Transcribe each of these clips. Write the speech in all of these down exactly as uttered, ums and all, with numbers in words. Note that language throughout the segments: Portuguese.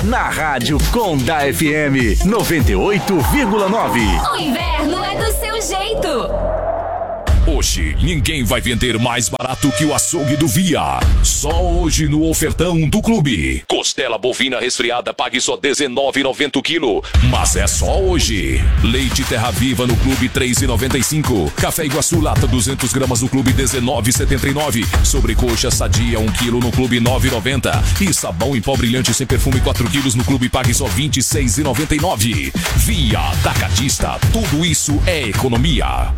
na Rádio Conda F M noventa e oito vírgula nove. O inverno é do seu jeito. Hoje, ninguém vai vender mais barato que o açougue do Via. Só hoje no ofertão do clube. Costela bovina resfriada, pague só dezenove reais e noventa centavos o quilo. Mas é só hoje. Leite Terra Viva no clube três reais e noventa e cinco centavos. Café Iguaçu lata duzentas gramas no clube dezenove reais e setenta e nove centavos. Sobrecoxa sadia um quilo no clube nove reais e noventa centavos. E sabão em pó brilhante sem perfume quatro quilos no clube pague só vinte e seis reais e noventa e nove centavos. Via Atacadista. Tudo isso é economia.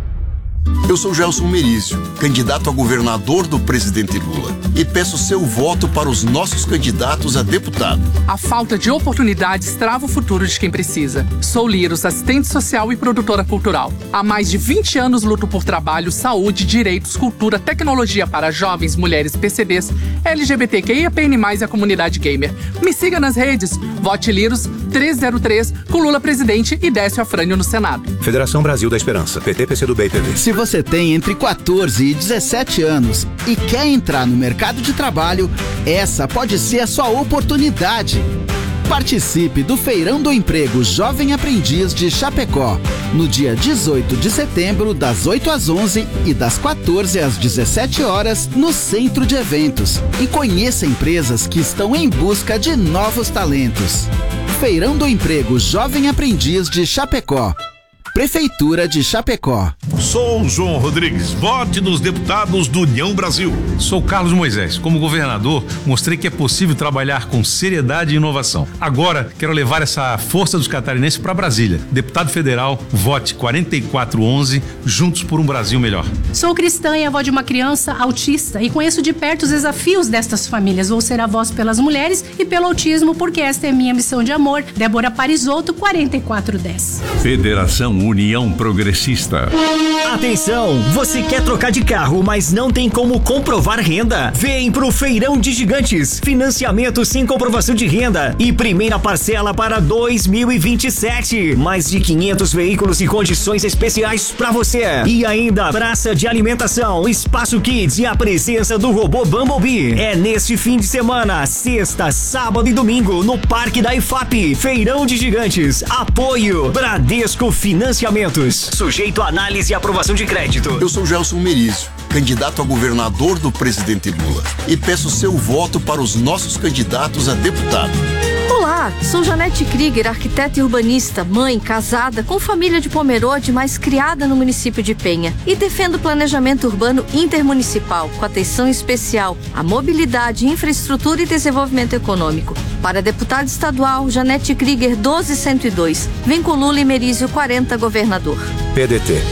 Eu sou Gelson Merizio, candidato a governador do presidente Lula, e peço seu voto para os nossos candidatos a deputado. A falta de oportunidades trava o futuro de quem precisa. Sou Liros, assistente social e produtora cultural. Há mais de vinte anos luto por trabalho, saúde, direitos, cultura, tecnologia para jovens, mulheres, P C Ds, L G B T Q I A P N mais, e a comunidade gamer. Me siga nas redes. Vote Liros trezentos e três com Lula presidente e Décio Afrânio no Senado. Federação Brasil da Esperança, P T, P C do B e P V. Se você tem entre quatorze e dezessete anos e quer entrar no mercado de trabalho, essa pode ser a sua oportunidade. Participe do Feirão do Emprego Jovem Aprendiz de Chapecó, no dia dezoito de setembro, das oito às onze e das quatorze às dezessete horas, no Centro de Eventos. E conheça empresas que estão em busca de novos talentos. Feirão do Emprego Jovem Aprendiz de Chapecó. Prefeitura de Chapecó. Sou João Rodrigues, vote nos deputados do União Brasil. Sou Carlos Moisés. Como governador, mostrei que é possível trabalhar com seriedade e inovação. Agora, quero levar essa força dos catarinenses para Brasília. Deputado federal, vote quarenta e quatro onze, juntos por um Brasil melhor. Sou cristã e avó de uma criança autista e conheço de perto os desafios destas famílias. Vou ser a voz pelas mulheres e pelo autismo, porque esta é minha missão de amor. Débora Parisotto, quarenta e quatro dez. Federação União Progressista. Atenção, você quer trocar de carro, mas não tem como comprovar renda? Vem pro Feirão de Gigantes. Financiamento sem comprovação de renda e primeira parcela para dois mil e vinte e sete. Mais de quinhentos veículos e condições especiais para você. E ainda praça de alimentação, espaço kids e a presença do robô Bumblebee. É neste fim de semana, sexta, sábado e domingo, no Parque da I F A P. Feirão de Gigantes. Apoio Bradesco Financiamentos. Sujeito a análise e aprovação de crédito. Eu sou Gelson Merizio, candidato a governador do presidente Lula, e peço seu voto para os nossos candidatos a deputado. Olá, sou Janete Krieger, arquiteta e urbanista, mãe, casada, com família de Pomerode, mas criada no município de Penha. E defendo o planejamento urbano intermunicipal, com atenção especial à mobilidade, infraestrutura e desenvolvimento econômico. Para deputado estadual, Janete Krieger, doze cento e dois. Vem com Lula e Merizio, quarenta, governador. P D T.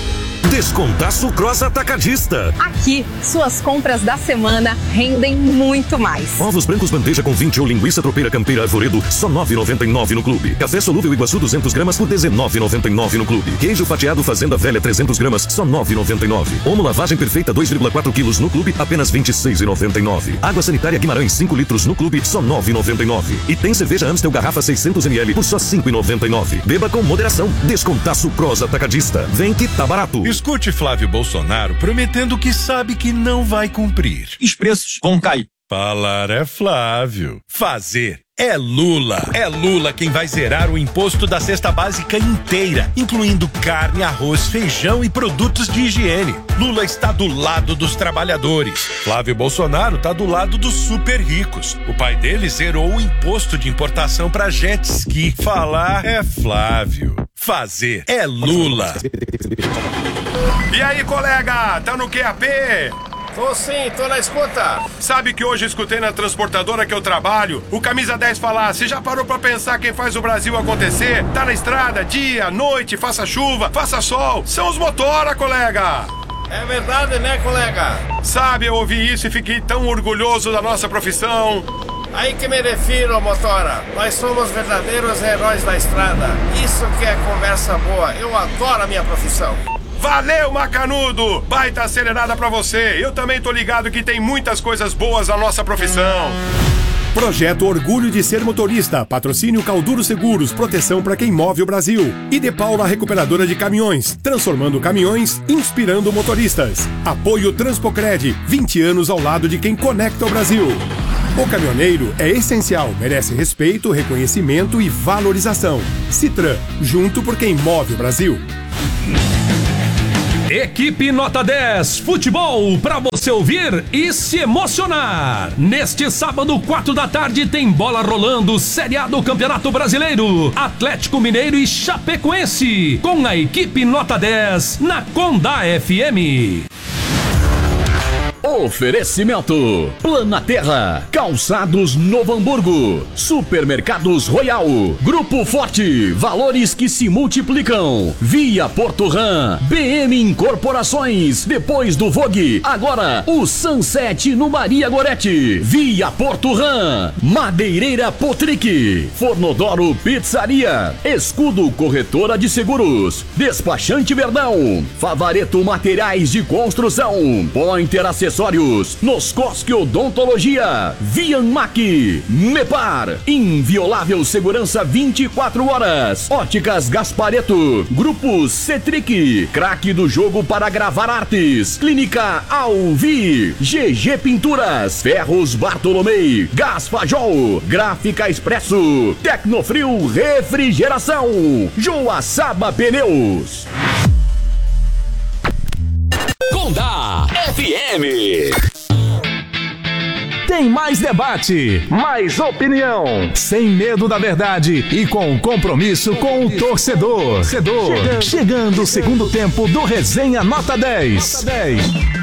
Descontaço Cross Atacadista. Aqui, suas compras da semana rendem muito mais. Ovos brancos bandeja com vinte ou linguiça tropeira campeira arvoredo, só nove reais e noventa e nove centavos no clube. Café solúvel Iguaçu duzentas gramas por dezenove reais e noventa e nove centavos no clube. Queijo fatiado Fazenda Velha trezentas gramas, só nove reais e noventa e nove centavos. Omo lavagem perfeita dois vírgula quatro quilos no clube, apenas vinte e seis reais e noventa e nove centavos. Água sanitária Guimarães cinco litros no clube, só nove reais e noventa e nove centavos. E tem cerveja Amstel garrafa seiscentos mililitros por só cinco reais e noventa e nove centavos. Beba com moderação. Descontaço Cross Atacadista. Vem que tá barato. Escute Flávio Bolsonaro prometendo que sabe que não vai cumprir. Os preços vão cair. Falar é Flávio. Fazer é Lula. É Lula quem vai zerar o imposto da cesta básica inteira, incluindo carne, arroz, feijão e produtos de higiene. Lula está do lado dos trabalhadores. Flávio Bolsonaro está do lado dos super ricos. O pai dele zerou o imposto de importação para jet ski. Falar é Flávio. Fazer é Lula. E aí, colega? Tá no Q A P? Tô sim, tô na escuta. Sabe que hoje escutei na transportadora que eu trabalho o Camisa dez falar: você já parou pra pensar quem faz o Brasil acontecer? Tá na estrada, dia, noite, faça chuva, faça sol. São os motora, colega. É verdade, né, colega? Sabe, eu ouvi isso e fiquei tão orgulhoso da nossa profissão. Aí que me refiro, motora. Nós somos verdadeiros heróis da estrada. Isso que é conversa boa. Eu adoro a minha profissão. Valeu, Macanudo! Baita acelerada pra você. Eu também tô ligado que tem muitas coisas boas na nossa profissão. Projeto Orgulho de Ser Motorista. Patrocínio Calduro Seguros. Proteção para quem move o Brasil. E De Paula Recuperadora de Caminhões. Transformando caminhões, inspirando motoristas. Apoio Transpocred. vinte anos ao lado de quem conecta o Brasil. O caminhoneiro é essencial, merece respeito, reconhecimento e valorização. Citran, junto por quem move o Brasil. Equipe Nota dez, futebol pra você ouvir e se emocionar. Neste sábado, quatro da tarde, tem bola rolando, Série A do Campeonato Brasileiro. Atlético Mineiro e Chapecoense, com a equipe Nota dez na Condá F M. Oferecimento: Planaterra, Calçados Novo Hamburgo, Supermercados Royal, Grupo Forte, valores que se multiplicam, Via Porto Ram, B M Incorporações, depois do Vogue, agora o Sunset no Maria Gorete, Via Porto Ram, Madeireira Potric, Fornodoro Pizzaria, Escudo Corretora de Seguros, Despachante Verdão, Favareto Materiais de Construção, Pointer Acessórios, Noscosque Odontologia, Vianmac, Mepar, Inviolável Segurança vinte e quatro horas, Óticas Gaspareto, Grupo Cetric, Craque do Jogo para Gravar Artes, Clínica Alvi, G G Pinturas, Ferros Bartolomei, Gás Fajol, Gráfica Expresso, Tecnofrio Refrigeração, Joaçaba Pneus. Condá F M. Tem mais debate, mais opinião, sem medo da verdade e com compromisso com o torcedor. torcedor. Chegando o segundo tempo do Resenha Nota dez. Nota dez.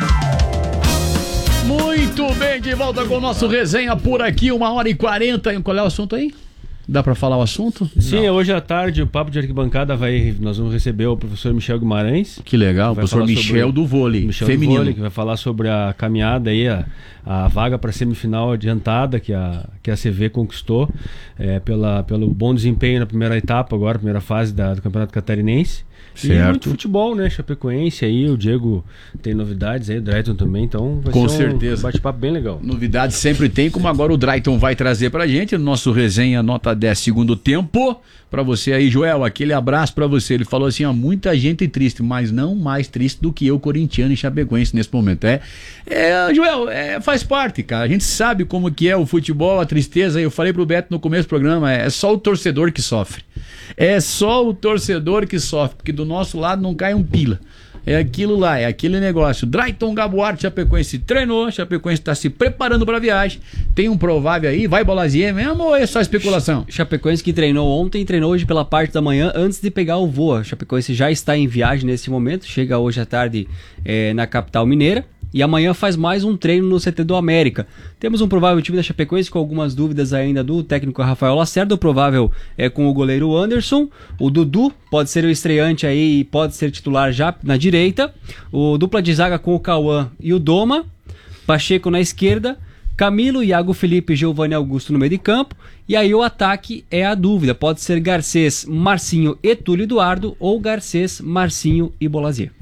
Muito bem, de volta com o nosso Resenha por aqui, uma hora e quarenta. Qual é o assunto aí? Dá pra falar o assunto? Sim, Não. Hoje à tarde o Papo de Arquibancada vai, nós vamos receber o professor Michel Guimarães. Que legal, o professor Michel sobre, do vôlei Michel feminino. Do vôlei, que vai falar sobre a caminhada aí, a, a vaga para semifinal adiantada que a, que a C V conquistou é, pela, pelo bom desempenho na primeira etapa agora, primeira fase da, do Campeonato Catarinense. Certo. E muito futebol, né? Chapecoense aí, o Diego tem novidades aí, o Drayton também, então vai Com ser certeza. um bate-papo bem legal. Novidades sempre tem, como agora o Drayton vai trazer pra gente, no nosso Resenha Nota dez segundo tempo. Pra você aí, Joel, aquele abraço pra você. Ele falou assim, ó, muita gente triste, mas não mais triste do que eu, corintiano e chapecoense nesse momento. É, é Joel, é, faz parte, cara. A gente sabe como que é o futebol, a tristeza. Eu falei pro Beto no começo do programa, é só o torcedor que sofre. É só o torcedor que sofre, porque do nosso lado não cai um pila. É aquilo lá, é aquele negócio. Drayton Gabuarte, Chapecoense treinou, Chapecoense está se preparando para a viagem. Tem um provável aí, vai Bolazier mesmo ou é só especulação? Chapecoense que treinou ontem, treinou hoje pela parte da manhã antes de pegar o voo. Chapecoense já está em viagem nesse momento, chega hoje à tarde é, na capital mineira. E amanhã faz mais um treino no C T do América. Temos um provável time da Chapecoense com algumas dúvidas ainda do técnico Rafael Lacerda. O provável é com o goleiro Anderson. O Dudu pode ser o estreante aí e pode ser titular já na direita. O dupla de zaga com o Cauã e o Doma. Pacheco na esquerda. Camilo, Iago Felipe e Giovanni Augusto no meio de campo. E aí o ataque é a dúvida. Pode ser Garcês, Marcinho e Túlio Eduardo ou Garcês, Marcinho e Bolazier.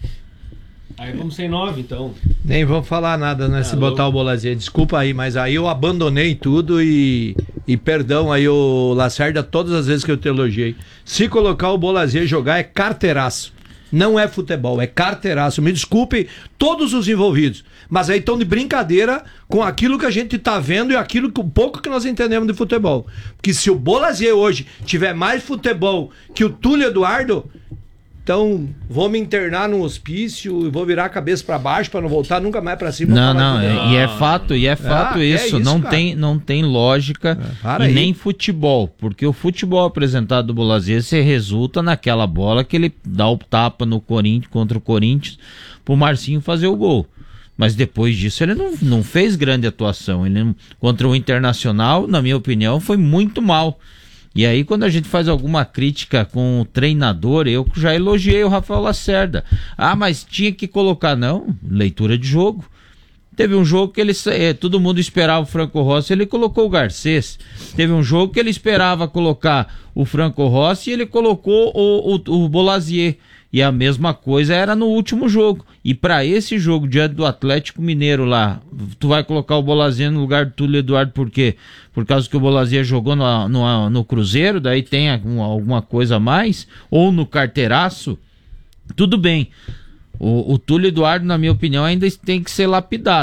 Aí vamos sem nove, então. Nem vamos falar nada, né? Ah, se botar louco. O Bolazier. Desculpa aí, mas aí eu abandonei tudo e, e perdão aí o Lacerda todas as vezes que eu te elogiei. Se colocar o Bolazier jogar é carteiraço. Não é futebol, é carteiraço. Me desculpe todos os envolvidos. Mas aí estão de brincadeira com aquilo que a gente tá vendo e aquilo que o pouco que nós entendemos de futebol. Porque se o Bolazier hoje tiver mais futebol que o Túlio Eduardo... Então, vou me internar num hospício e vou virar a cabeça pra baixo pra não voltar nunca mais pra cima. Não, não, é, e é fato, e é fato ah, isso. É isso não, tem, não tem lógica é, e aí. Nem futebol. Porque o futebol apresentado do Bolazier se resulta naquela bola que ele dá o tapa no Corinthians, contra o Corinthians pro Marcinho fazer o gol. Mas depois disso ele não, não fez grande atuação. Ele, contra o Internacional, na minha opinião, foi muito mal. E aí quando a gente faz alguma crítica com o treinador, eu já elogiei o Rafael Lacerda. Ah, mas tinha que colocar, não, leitura de jogo. Teve um jogo que ele eh, todo mundo esperava o Franco Rossi, ele colocou o Garcês. Teve um jogo que ele esperava colocar o Franco Rossi e ele colocou o, o, o Bolazier. E a mesma coisa era no último jogo. E para esse jogo, diante do Atlético Mineiro lá, tu vai colocar o Bolazier no lugar do Túlio Eduardo, por quê? Por causa que o Bolazier jogou no, no, no Cruzeiro, daí tem alguma, alguma coisa a mais? Ou no carteiraço? Tudo bem. O, o Túlio Eduardo, na minha opinião, ainda tem que ser lapidado.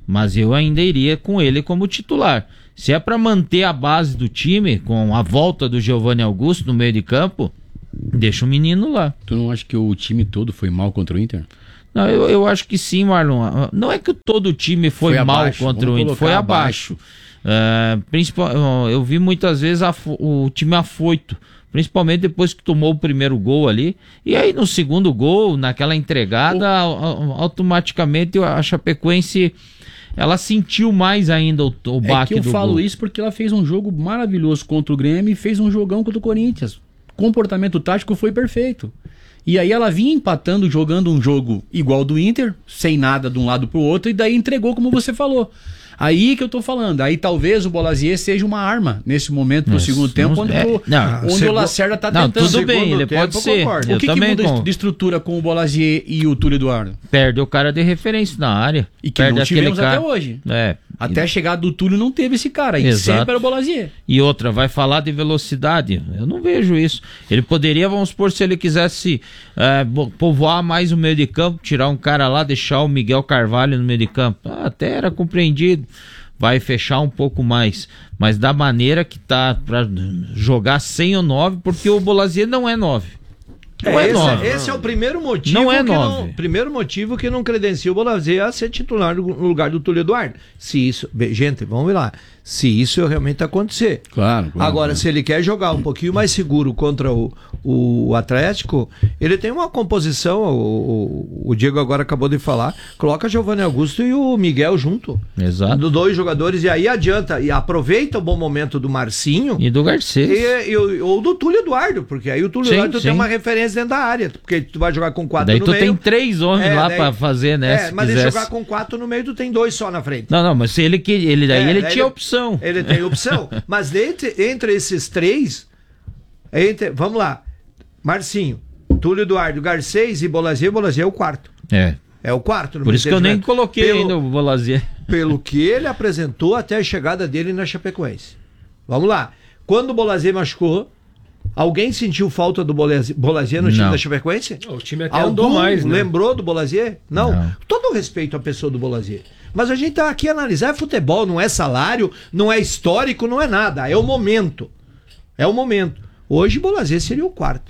mas eu ainda iria com ele como titular. Se é para manter a base do time, com a volta do Giovanni Augusto no meio de campo, deixa o menino lá. Tu não acha que o time todo foi mal contra o Inter? Não, eu, eu acho que sim, Marlon. Não é que todo o time foi, foi mal abaixo. contra Vamos o Inter, foi abaixo. abaixo. Uh, principal, eu vi muitas vezes a, o time afoito, principalmente depois que tomou o primeiro gol ali. E aí no segundo gol, naquela entregada, o... automaticamente a Chapecoense... ela sentiu mais ainda o, o baque do gol. É que eu falo gol. isso porque ela fez um jogo maravilhoso contra o Grêmio e fez um jogão contra o Corinthians. O comportamento tático foi perfeito. E aí ela vinha empatando, jogando um jogo igual do Inter, sem nada de um lado pro outro, e daí entregou como você falou. Aí que eu tô falando, aí talvez o Bolazier seja uma arma nesse momento pro segundo tempo, onde, é, o, não, onde segu... o Lacerda tá não, tentando. Tudo bem, ele tempo, pode ser. Concordo. O que, que muda concordo. de estrutura com o Bolazier e o Túlio Eduardo? Perde o cara de referência na área. E que Perde não tivemos cara... até hoje. É. Até a chegada do Túlio não teve esse cara, e Exato. sempre era o Bolazier. E outra, vai falar de velocidade? Eu não vejo isso. Ele poderia, vamos supor, se ele quisesse é, povoar mais o meio de campo, tirar um cara lá, deixar o Miguel Carvalho no meio de campo. Ah, até era compreendido. Vai fechar um pouco mais, mas da maneira que tá para jogar sem o nove, porque o Bolazier não é nove. Não é, é esse, nove. Esse é o primeiro motivo não é que nove. não, primeiro motivo que não credencia o Bolazier a ser titular no lugar do Túlio Eduardo. Se isso, gente, vamos lá. Se isso realmente acontecer. Claro. claro Agora, claro. se ele quer jogar um pouquinho mais seguro contra o, o Atlético, ele tem uma composição, o, o, o Diego agora acabou de falar, coloca Giovanni Augusto e o Miguel junto. Exato. Do dois jogadores, e aí adianta, e aproveita o bom momento do Marcinho. E do Garcês. E, e, ou do Túlio Eduardo, porque aí o Túlio sim, Eduardo sim. tem uma referência dentro da área, porque tu vai jogar com quatro daí no tu meio. tem três homens é, lá daí, pra fazer, né? É, mas ele jogar com quatro no meio, tu tem dois só na frente. Não, não, mas se ele, ele, daí é, ele daí tinha ele, opção. Ele tem opção. Mas entre, entre esses três, entre, vamos lá, Marcinho, Túlio Eduardo, Garcês e Bolazier, Bolazier é o quarto. É. É o quarto. No Por isso que eu nem coloquei pelo, ainda o Bolazier. Pelo que ele apresentou até a chegada dele na Chapecoense. Vamos lá. Quando o Bolazier machucou, alguém sentiu falta do Bolazier, Bolazier no time Não. da Chapecoense? O time até Algum andou mais, né? lembrou do Bolazier? Não. Não. Todo o respeito à pessoa do Bolazier. Mas a gente tá aqui a analisar é futebol, não é salário, não é histórico, não é nada. É o momento. É o momento. Hoje, Bolazier seria o quarto.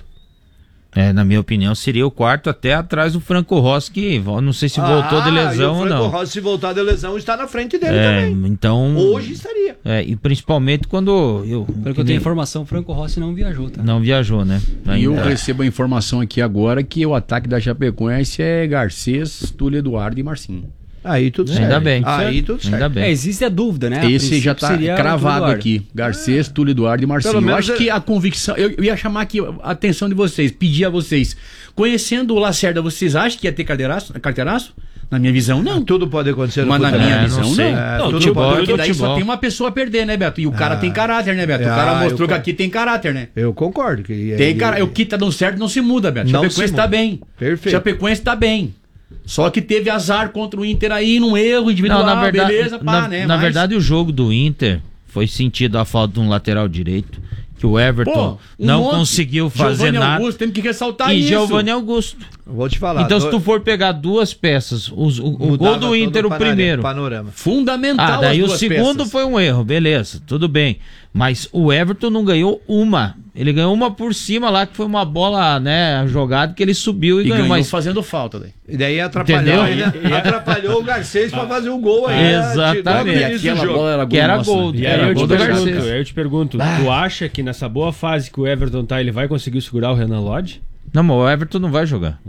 É, na minha opinião, seria o quarto até atrás do Franco Rossi, que não sei se voltou ah, de lesão ou o Franco não. Rossi, se voltar de lesão, está na frente dele é, também. Então, hoje estaria. É, e principalmente quando eu... Pelo que eu tenho informação, o Franco Rossi não viajou, tá? Não viajou, né? E eu Ainda. recebo a informação aqui agora que o ataque da Chapecoense é Garcês, Túlio Eduardo e Marcinho. Aí tudo certo. Ainda bem. Aí tudo certo. Ainda bem. É, existe a dúvida, né? A Esse já tá cravado aqui. Garcês, é. Túlio Eduardo e Marcinho. Eu acho é... que a convicção... Eu, eu ia chamar aqui a atenção de vocês, pedir a vocês. Conhecendo o Lacerda, vocês acham que ia ter carteiraço? carteiraço? Na minha visão, não. Tudo pode acontecer no Mas na minha é, visão, não. não. Sei. É, não tudo tipo, pode. Porque daí futebol. só tem uma pessoa a perder, né, Beto? E o cara ah. tem caráter, né, Beto? O cara ah, mostrou que aqui tem caráter, né? Eu concordo. Que tem ele... cara... O que tá dando certo não se muda, Beto. Não Chapecoense tá bem. Perfeito. Chapecoense tá bem. Só que teve azar contra o Inter aí, num erro individual, não, na verdade, beleza, pá, na, né? Na Mas... verdade, o jogo do Inter foi sentido a falta de um lateral direito, que o Everton Pô, um não monte. conseguiu fazer Giovanni nada. Augusto, temos que ressaltar e isso. Giovanni Augusto. Vou te falar. Então, do... se tu for pegar duas peças, os, o, o gol do Inter, o, o primeiro. Panorama. Fundamental. Ah, daí as o duas segundo peças. foi um erro, beleza, tudo bem. Mas o Everton não ganhou uma. Ele ganhou uma por cima lá, que foi uma bola, né, jogada que ele subiu e, E ganhou. ganhou Mas fazendo falta daí. E daí atrapalhou, ainda, atrapalhou o Garcês pra fazer um gol aí. Exatamente. E aquela bola era gol. Que era nossa, gol. E Era aí eu gol te, do pergunto, Garcês. eu te pergunto, ah. tu acha que nessa boa fase que o Everton tá, ele vai conseguir segurar o Renan Lodge? Não, mas o Everton não vai jogar.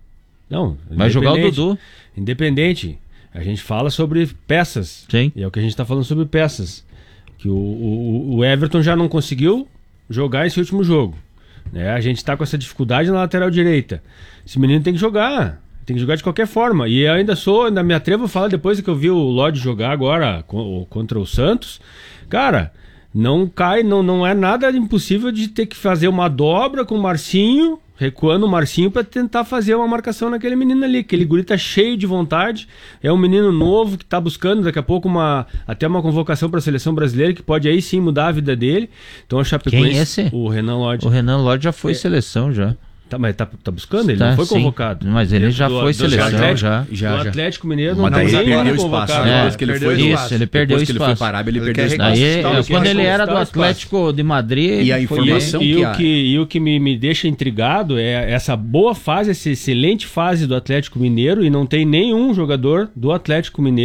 Não. Vai jogar o Dudu. Independente. A gente fala sobre peças. Sim. E é o que a gente tá falando sobre peças. Que o, o, o Everton já não conseguiu jogar esse último jogo. Né? A gente tá com essa dificuldade na lateral direita. Esse menino tem que jogar. Tem que jogar de qualquer forma. E eu ainda sou, ainda me atrevo a falar depois que eu vi o Lodge jogar agora contra o Santos. Cara, não cai, não, não é nada impossível de ter que fazer uma dobra com o Marcinho, recuando o Marcinho para tentar fazer uma marcação naquele menino ali. Aquele guri tá cheio de vontade. É um menino novo que tá buscando daqui a pouco uma, até uma convocação para a seleção brasileira, que pode aí sim mudar a vida dele. Então a Chapecoense... Quem é esse? O Renan Lodge. O Renan Lodge já foi é. seleção já. Tá, mas tá, tá buscando? Ele Tá, não foi sim. convocado. Mas ele já Do- foi do seleção, Atlético, já. Já, do já. Atlético Mineiro não Mas tem daí ele nem perdeu convocado. espaço, né? Depois que ele É, foi isso, espaço. ele perdeu Depois que ele foi espaço. para a Arábia, ele Ele perdeu quer espaço. Aí, reconquistar o quando ele espaço. era do Conquistar o Atlético de Madrid... E a foi- informação E que o a- que, e o que me, me deixa intrigado é essa boa fase, essa excelente fase do Atlético Mineiro, e não tem nenhum jogador do Atlético Mineiro